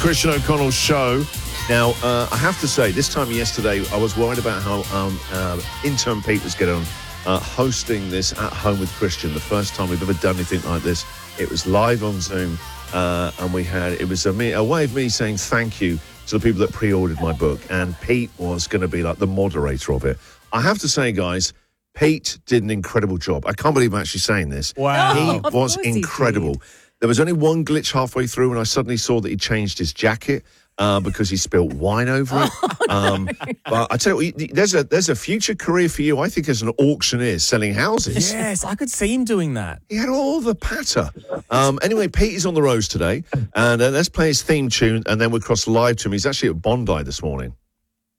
Christian O'Connell's show. Now, I have to say, this time yesterday, I was worried about how intern Pete was getting on hosting this at home with Christian. The first time we've ever done anything like this. It was live on Zoom, and it was a way of me saying thank you to the people that pre-ordered my book, and Pete was going to be like the moderator of it. I have to say, guys, Pete did an incredible job. I can't believe I'm actually saying this. Wow. He was incredible. There was only one glitch halfway through, and I suddenly saw that he changed his jacket because he spilled wine over it. But I tell you, there's a future career for you, I think, as an auctioneer selling houses. Yes, I could see him doing that. He had all the patter. Anyway, Pete is on the road today, and let's play his theme tune, and then we'll cross live to him. He's actually at Bondi this morning.